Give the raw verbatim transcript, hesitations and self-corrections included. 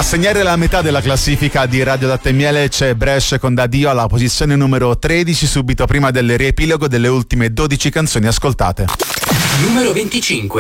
A segnare la metà della classifica di Radio Latte e Miele c'è Brescia con Da Dio alla posizione numero tredici, subito prima del riepilogo delle ultime dodici canzoni ascoltate. Numero venticinque.